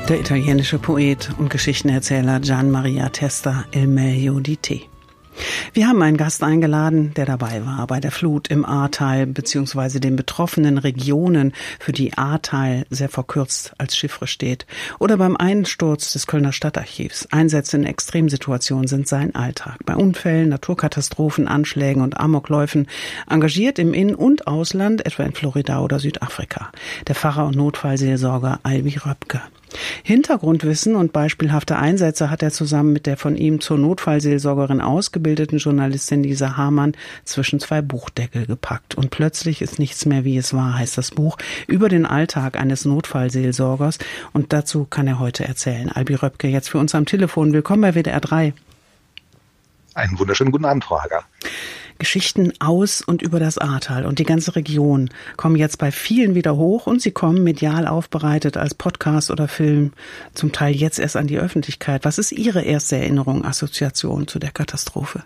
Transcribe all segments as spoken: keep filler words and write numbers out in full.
Der italienische Poet und Geschichtenerzähler Gian Maria Testa, Il meglio di te. Wir haben einen Gast eingeladen, der dabei war bei der Flut im Ahrtal bzw. den betroffenen Regionen, für die Ahrtal sehr verkürzt als Chiffre steht, oder beim Einsturz des Kölner Stadtarchivs. Einsätze in Extremsituationen sind sein Alltag. Bei Unfällen, Naturkatastrophen, Anschlägen und Amokläufen, engagiert im In- und Ausland, etwa in Florida oder Südafrika. Der Pfarrer und Notfallseelsorger Albi Röpke. Hintergrundwissen und beispielhafte Einsätze hat er zusammen mit der von ihm zur Notfallseelsorgerin ausgebildeten Journalistin Lisa Hamann zwischen zwei Buchdeckel gepackt. Und plötzlich ist nichts mehr, wie es war, heißt das Buch, über den Alltag eines Notfallseelsorgers. Und dazu kann er heute erzählen. Albi Röpke jetzt für uns am Telefon. Willkommen bei W D R drei. Einen wunderschönen guten Abend, Frau Hager. Geschichten aus und über das Ahrtal und die ganze Region kommen jetzt bei vielen wieder hoch und sie kommen medial aufbereitet als Podcast oder Film, zum Teil jetzt erst an die Öffentlichkeit. Was ist Ihre erste Erinnerung, Assoziation zu der Katastrophe?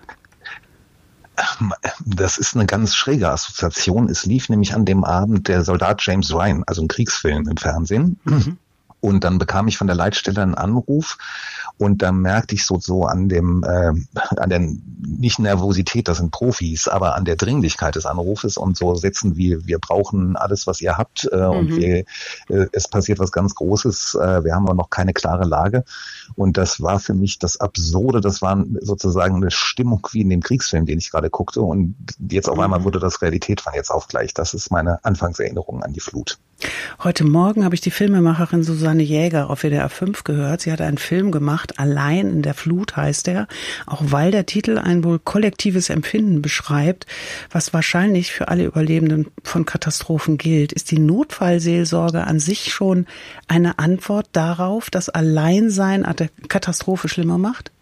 Das ist eine ganz schräge Assoziation. Es lief nämlich an dem Abend der Soldat James Ryan, also ein Kriegsfilm im Fernsehen. Mhm. Und dann bekam ich von der Leitstelle einen Anruf und da merkte ich so so an dem äh, an der nicht Nervosität, das sind Profis, aber an der Dringlichkeit des Anrufes und so setzen wir wir brauchen alles, was ihr habt äh, mhm. und wir, äh, es passiert was ganz Großes. Äh, wir haben aber noch keine klare Lage und das war für mich das Absurde. Das war sozusagen eine Stimmung wie in dem Kriegsfilm, den ich gerade guckte und jetzt auf mhm. einmal wurde das Realität von jetzt auf gleich. Das ist meine Anfangserinnerung an die Flut. Heute Morgen habe ich die Filmemacherin Susanne Jäger auf W D R fünf gehört. Sie hat einen Film gemacht, Allein in der Flut heißt er, auch weil der Titel ein wohl kollektives Empfinden beschreibt, was wahrscheinlich für alle Überlebenden von Katastrophen gilt. Ist die Notfallseelsorge an sich schon eine Antwort darauf, dass Alleinsein eine Katastrophe schlimmer macht?